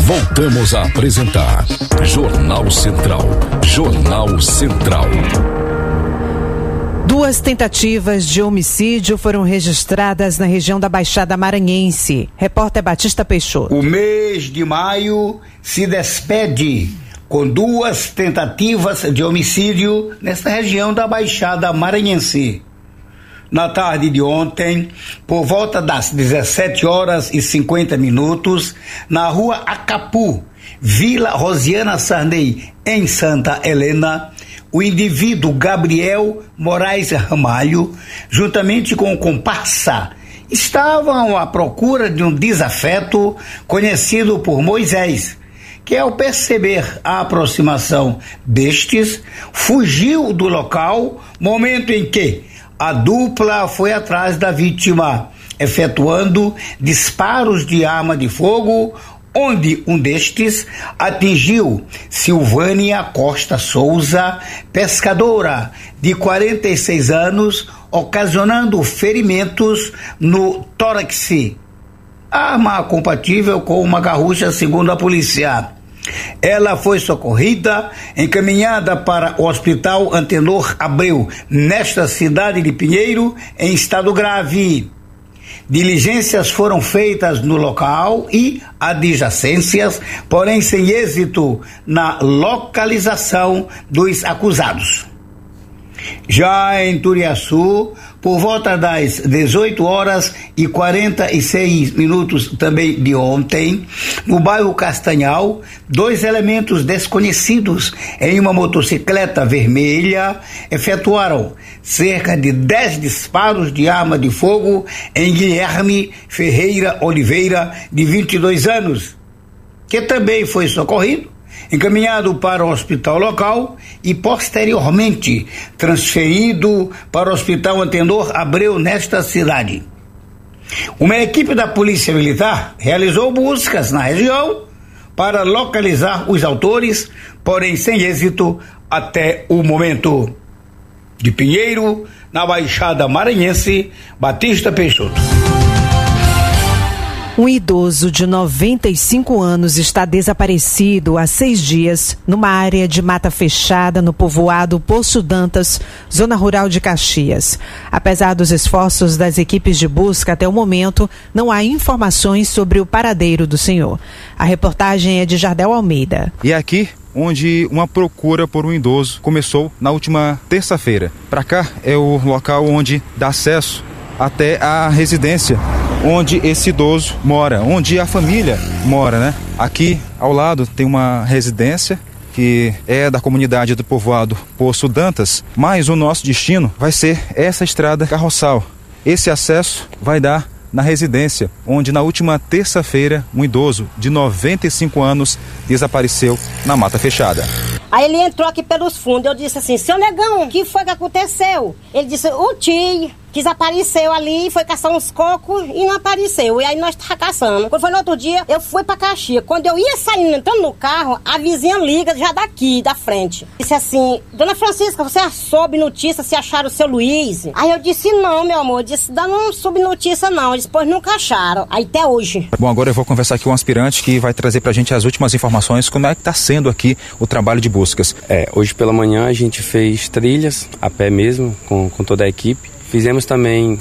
Voltamos a apresentar Jornal Central. Jornal Central. 2 tentativas de homicídio foram registradas na região da Baixada Maranhense. Repórter Batista Peixoto. O mês de maio se despede com 2 tentativas de homicídio nesta região da Baixada Maranhense. Na tarde de ontem, por volta das 17h50, na rua Acapu, Vila Rosiana Sarney, em Santa Helena, o indivíduo Gabriel Moraes Ramalho, juntamente com o comparsa, estavam à procura de um desafeto conhecido por Moisés, que ao perceber a aproximação destes, fugiu do local, momento em que a dupla foi atrás da vítima, efetuando disparos de arma de fogo, onde um destes atingiu Silvânia Costa Souza, pescadora de 46 anos, ocasionando ferimentos no tórax. Arma compatível com uma garrucha, segundo a polícia. Ela foi socorrida, encaminhada para o Hospital Antenor Abreu, nesta cidade de Pinheiro, em estado grave. Diligências foram feitas no local e adjacências, porém sem êxito na localização dos acusados. Já em Turiaçu, por volta das 18h46 também de ontem, no bairro Castanhal, 2 elementos desconhecidos em uma motocicleta vermelha efetuaram cerca de 10 disparos de arma de fogo em Guilherme Ferreira Oliveira, de 22 anos, que também foi socorrido, encaminhado para o hospital local e posteriormente transferido para o Hospital Antenor Abreu, nesta cidade. Uma equipe da Polícia Militar realizou buscas na região para localizar os autores, porém sem êxito até o momento. De Pinheiro, na Baixada Maranhense, Batista Peixoto. Um idoso de 95 anos está desaparecido há 6 dias numa área de mata fechada no povoado Poço Dantas, zona rural de Caxias. Apesar dos esforços das equipes de busca até o momento, não há informações sobre o paradeiro do senhor. A reportagem é de Jardel Almeida. E aqui onde uma procura por um idoso começou na última terça-feira. Para cá é o local onde dá acesso até a residência onde esse idoso mora, onde a família mora, né? Aqui ao lado tem uma residência que é da comunidade do povoado Poço Dantas, mas o nosso destino vai ser essa estrada carroçal. Esse acesso vai dar na residência, onde na última terça-feira um idoso de 95 anos desapareceu na mata fechada. Aí ele entrou aqui pelos fundos, eu disse assim: seu negão, o que foi que aconteceu? Ele disse: o tio desapareceu ali, foi caçar uns cocos e não apareceu. E aí nós tava caçando. Quando foi no outro dia, eu fui pra Caxias. Quando eu ia saindo, entrando no carro, a vizinha liga já daqui, da frente. Disse assim: dona Francisca, você soube notícia se acharam o seu Luiz? Aí eu disse: não, meu amor. Eu disse: não soube notícia não. Eles depois nunca acharam. Aí até hoje. Bom, agora eu vou conversar aqui com um aspirante que vai trazer pra gente as últimas informações, como é que tá sendo aqui o trabalho de buscas. Hoje pela manhã a gente fez trilhas, a pé mesmo, com toda a equipe. Fizemos também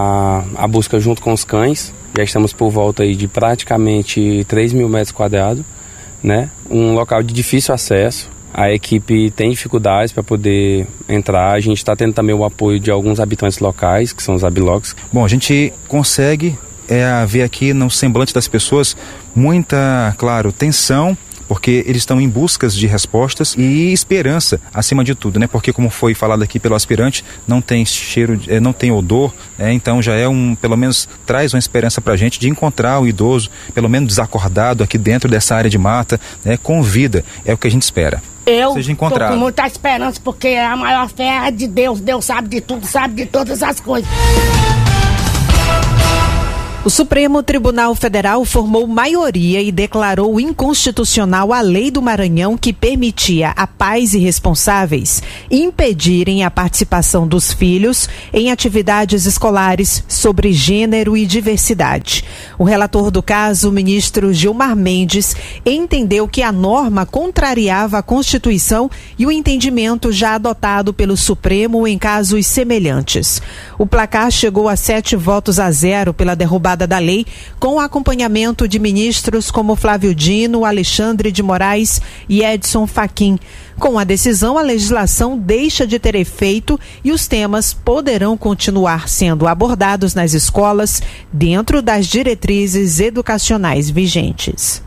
a busca junto com os cães. Já estamos por volta aí de praticamente 3.000 metros quadrados, né? Um local de difícil acesso. A equipe tem dificuldades para poder entrar. A gente está tendo também o apoio de alguns habitantes locais, que são os abiloques. Bom, a gente consegue ver aqui no semblante das pessoas muita, claro, tensão, porque eles estão em buscas de respostas e esperança, acima de tudo, né? Porque, como foi falado aqui pelo aspirante, não tem cheiro, não tem odor, então já pelo menos traz uma esperança pra gente de encontrar o idoso, pelo menos desacordado aqui dentro dessa área de mata, né? Com vida, é o que a gente espera. Eu tô com muita esperança, porque a maior fé é de Deus. Deus sabe de tudo, sabe de todas as coisas. O Supremo Tribunal Federal formou maioria e declarou inconstitucional a lei do Maranhão que permitia a pais e responsáveis impedirem a participação dos filhos em atividades escolares sobre gênero e diversidade. O relator do caso, o ministro Gilmar Mendes, entendeu que a norma contrariava a Constituição e o entendimento já adotado pelo Supremo em casos semelhantes. O placar chegou a 7-0 pela derrubada da lei, com acompanhamento de ministros como Flávio Dino, Alexandre de Moraes e Edson Fachin. Com a decisão, a legislação deixa de ter efeito e os temas poderão continuar sendo abordados nas escolas dentro das diretrizes educacionais vigentes.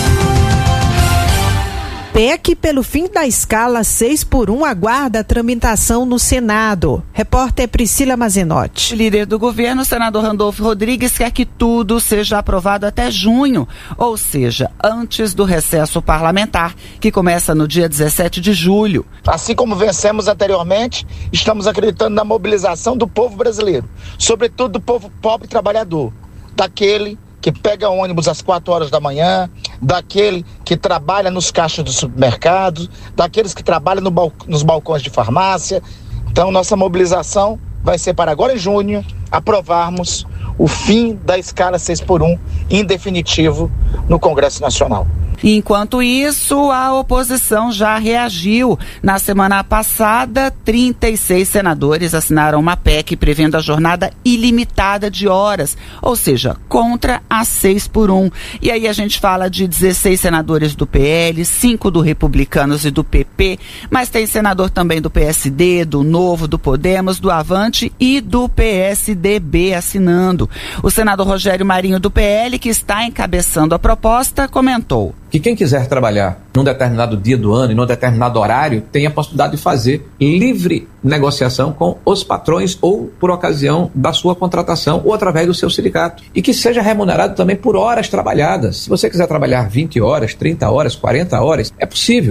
PEC pelo fim da escala 6x1 aguarda a tramitação no Senado. Repórter Priscila Mazenotti. O líder do governo, o senador Randolfo Rodrigues, quer que tudo seja aprovado até junho, ou seja, antes do recesso parlamentar, que começa no dia 17 de julho. Assim como vencemos anteriormente, estamos acreditando na mobilização do povo brasileiro, sobretudo do povo pobre e trabalhador, daquele que pega ônibus às 4 horas da manhã, daquele que trabalha nos caixas do supermercado, daqueles que trabalham nos balcões de farmácia. Então, nossa mobilização vai ser para agora em junho aprovarmos o fim da escala 6x1 em definitivo no Congresso Nacional. Enquanto isso, a oposição já reagiu. Na semana passada, 36 senadores assinaram uma PEC prevendo a jornada ilimitada de horas, ou seja, contra a 6x1. E aí a gente fala de 16 senadores do PL, 5 do Republicanos e do PP, mas tem senador também do PSD, do Novo, do Podemos, do Avante e do PSDB assinando. O senador Rogério Marinho do PL, que está encabeçando a proposta, comentou que quem quiser trabalhar num determinado dia do ano e num determinado horário tem a possibilidade de fazer livre negociação com os patrões ou por ocasião da sua contratação ou através do seu sindicato. E que seja remunerado também por horas trabalhadas. Se você quiser trabalhar 20 horas, 30 horas, 40 horas, é possível.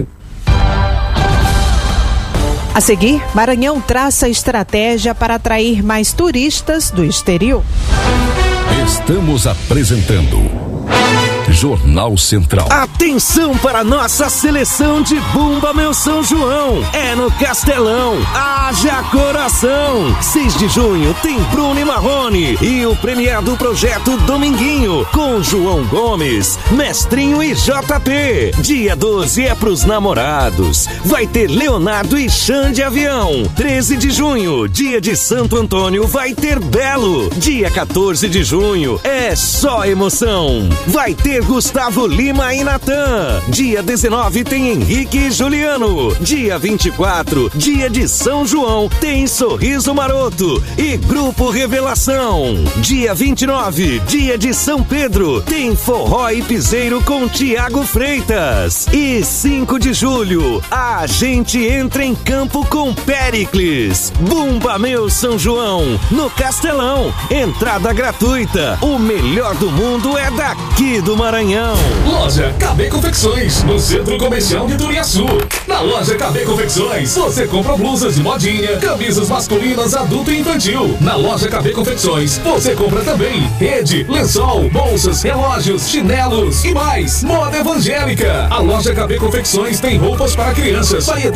A seguir, Maranhão traça estratégia para atrair mais turistas do exterior. Estamos apresentando Jornal Central. Atenção para nossa seleção de Bumba Meu São João. É no Castelão. Haja coração. 6 de junho tem Bruno e Marrone e o premiado projeto Dominguinho com João Gomes, Mestrinho e JP. Dia 12 é pros namorados. Vai ter Leonardo e Xande Avião. 13 de junho, dia de Santo Antônio, vai ter Belo. Dia 14 de junho é só emoção. Vai ter Gustavo Lima e Natan. Dia 19 tem Henrique e Juliano. Dia 24, dia de São João, tem Sorriso Maroto e Grupo Revelação. Dia 29, dia de São Pedro, tem Forró e Piseiro com Tiago Freitas. E 5 de julho, a gente entra em campo com Péricles. Bumba Meu São João, no Castelão. Entrada gratuita. O melhor do mundo é daqui do Maranhão. Loja KB Confecções, no Centro Comercial de Turiaçu. Na loja KB Confecções, você compra blusas de modinha, camisas masculinas, adulto e infantil. Na loja KB Confecções, você compra também rede, lençol, bolsas, relógios, chinelos e mais. Moda evangélica. A loja KB Confecções tem roupas para crianças, variedade